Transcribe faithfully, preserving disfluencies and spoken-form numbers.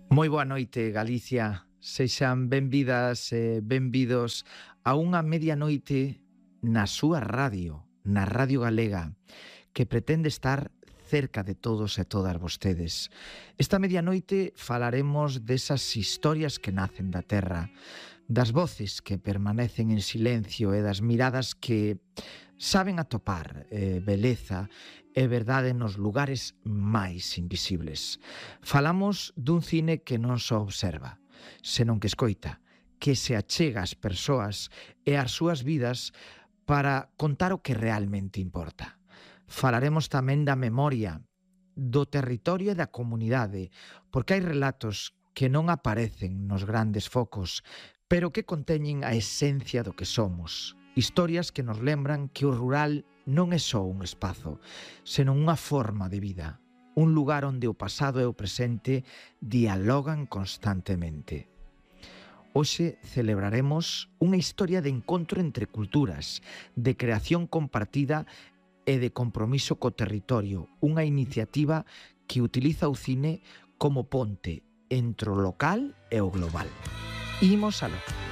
Moi boa noite, Galicia. Sexan benvidas e benvidos a unha medianoite na súa radio, na Radio Galega, que pretende estar cerca de todos e todas vostedes. Esta medianoite falaremos desas historias que nacen da terra, das voces que permanecen en silencio e das miradas que saben atopar eh, beleza e verdade nos lugares máis invisibles. Falamos dun cine que non só observa, senón que escoita, que se achega ás persoas e ás súas vidas para contar o que realmente importa. Falaremos tamén da memoria, do territorio e da comunidade, porque hai relatos que non aparecen nos grandes focos, pero que conteñen a esencia do que somos. Historias que nos lembran que o rural non é só un espazo, senón unha forma de vida, un lugar onde o pasado e o presente dialogan constantemente. Hoxe celebraremos unha historia de encontro entre culturas, de creación compartida e de compromiso co territorio, unha iniciativa que utiliza o cine como ponte entre o local e o global. Imos aló.